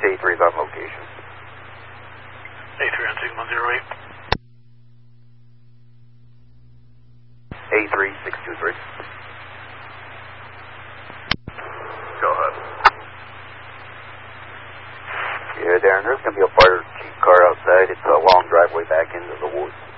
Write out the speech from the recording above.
A3 is on location. A3 on Sigma 08. A3, 623. Go ahead. Yeah, Darren, there's going to be a fire chief car outside. It's a long driveway back into the woods.